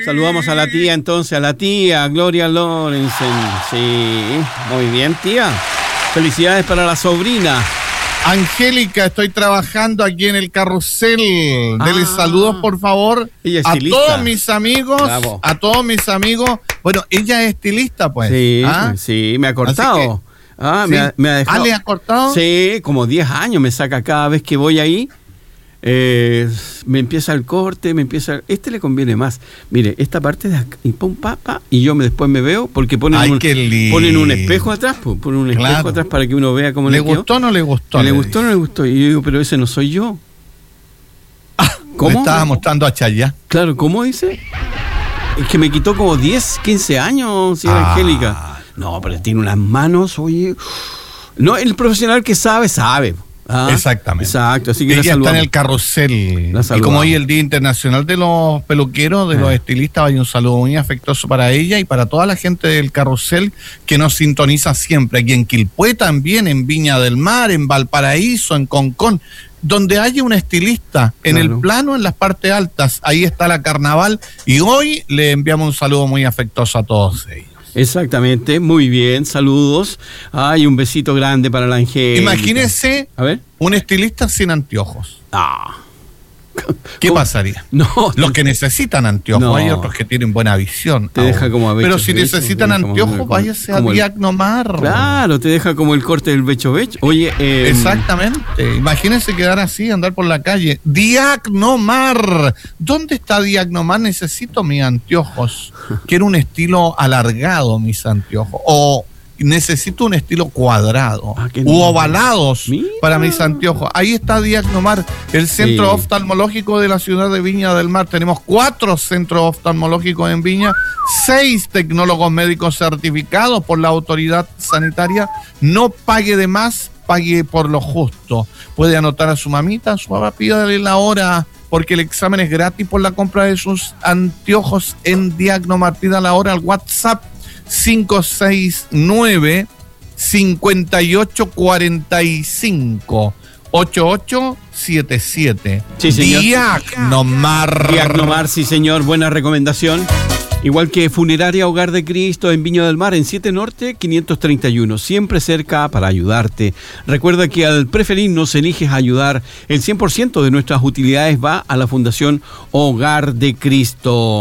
Saludamos a la tía entonces, a la tía Gloria Lorenzen. Sí, muy bien, tía. Felicidades para la sobrina. Angélica, estoy trabajando aquí en el carrusel. Dele saludos, por favor, ella es a estilista. todos mis amigos. Bravo. A todos mis amigos. Bueno, ella es estilista, pues. Sí, sí, me ha cortado. ¿Sí? Me ha dejado. ¿Le ha cortado? Sí, como 10 años me saca cada vez que voy ahí. Me empieza el corte, este le conviene más. Mire, esta parte de acá, y pum, y yo después me veo, porque ponen un espejo atrás, ponen un espejo atrás para que uno vea cómo le quedó. ¿Le gustó o no le gustó? ¿Le gustó o no le gustó? Y yo digo, pero ese no soy yo. ¿Cómo? Me estaba mostrando a Chaya. Claro, ¿cómo dice? Es que me quitó como 10, 15 años, señora Angélica. No, pero tiene unas manos, oye. No, el profesional que sabe. Exactamente. Exacto, así que ella está en el carrusel. Y como hoy es el Día Internacional de los Peluqueros, de los estilistas, hay un saludo muy afectuoso para ella y para toda la gente del carrusel que nos sintoniza siempre. Aquí en Quilpué también, en Viña del Mar, en Valparaíso, en Concón. Donde haya un estilista, en el plano, en las partes altas, ahí está la Carnaval. Y hoy le enviamos un saludo muy afectuoso a todos ellos. Exactamente, muy bien, saludos. Ay, un besito grande para la Angélica. Imagínese un estilista sin anteojos. ¿Qué pasaría? No, los que necesitan anteojos, hay otros que tienen buena visión. Te deja como a becho. Pero si necesitan anteojos, váyase a Diagnomar. Claro, te deja como el corte del becho. Oye, exactamente. Imagínense quedar así, andar por la calle. Diagnomar. ¿Dónde está Diagnomar? Necesito mis anteojos. Quiero un estilo alargado, mis anteojos. O necesito un estilo cuadrado u ovalados para mis anteojos. Ahí está Diagnomar, el centro oftalmológico de la ciudad de Viña del Mar. Tenemos 4 centros oftalmológicos en Viña, 6 tecnólogos médicos certificados por la autoridad sanitaria. No pague de más, pague por lo justo. Puede anotar a su mamita, a su papá, pídale la hora, porque el examen es gratis por la compra de sus anteojos en Diagnomar. Pida la hora al WhatsApp 569-5845 8877. Sí, señor. Diagnomar, sí, señor. Buena recomendación. Igual que Funeraria Hogar de Cristo en Viña del Mar, en 7 Norte, 531. Siempre cerca para ayudarte. Recuerda que al preferirnos eliges ayudar. El 100% de nuestras utilidades va a la Fundación Hogar de Cristo.